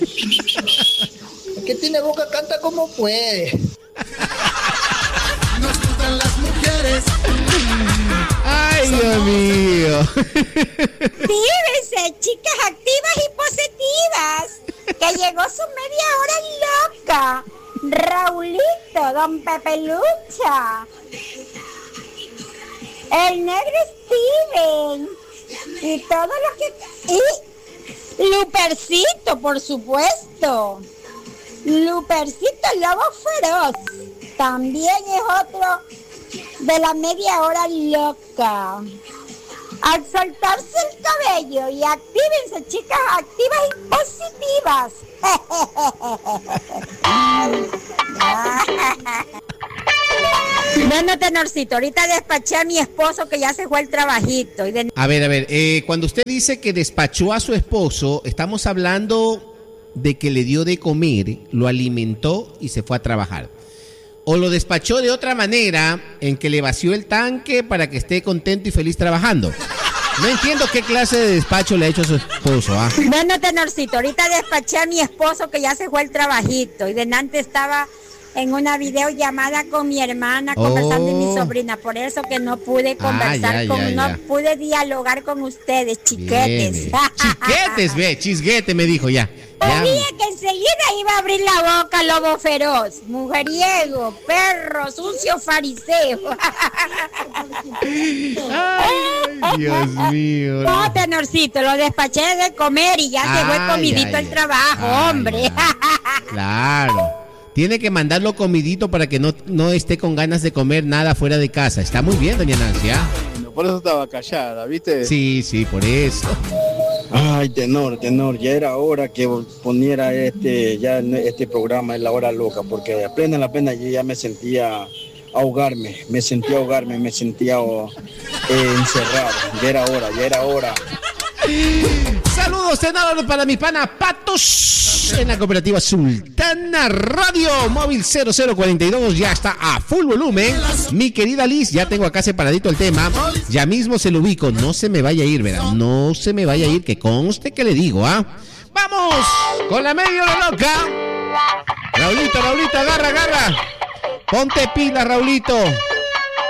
El que tiene boca canta como puede. Nos gustan las mujeres. Ay, Dios mío. Fíjense, chicas activas y positivas, que llegó su media hora loca. Raulito, don Pepe Lucha, el negro Steven y todos los que... Y Lupercito, por supuesto. Lupercito, el lobo feroz, también es otro de la media hora loca. Al soltarse el cabello y actívense, chicas activas y positivas. Bueno, Tenorcito, ahorita despaché a mi esposo que ya se fue al trabajito. A ver, cuando usted dice que despachó a su esposo, estamos hablando de que le dio de comer, lo alimentó y se fue a trabajar. O lo despachó de otra manera, en que le vació el tanque para que esté contento y feliz trabajando. No entiendo qué clase de despacho le ha hecho a su esposo, ¿ah? Bueno, Tenorcito, ahorita despaché a mi esposo que ya se fue al trabajito y delante estaba en una videollamada con mi hermana conversando y mi sobrina, por eso que no pude conversar no pude dialogar con ustedes, chiquetes. Bien. Chiquetes, ve, chisguete me dijo ya. Sabía que enseguida iba a abrir la boca, lobo feroz, mujeriego, perro, sucio fariseo. Ay, Dios mío. No, Tenorcito, lo despaché de comer y ya se fue comidito al trabajo, hombre. Claro. Tiene que mandarlo comidito para que no esté con ganas de comer nada fuera de casa. Está muy bien, doña Nancy, ¿ah? Por eso estaba callada, ¿viste? Sí, por eso. Ay, tenor, ya era hora que poniera este programa en la hora loca, porque plena la pena yo ya me sentía ahogarme, me sentía encerrado, ya era hora. Saludos, tenor, para mi pana Patos en la cooperativa Sultana Radio Móvil 0042, ya está a full volumen. Mi querida Liz, ya tengo acá separadito el tema, ya mismo se lo ubico, no se me vaya a ir, ¿verdad? No se me vaya a ir, que conste que le digo, ¿ah? ¡Vamos! Con la media hora loca. Raulito, agarra. Ponte pila, Raulito.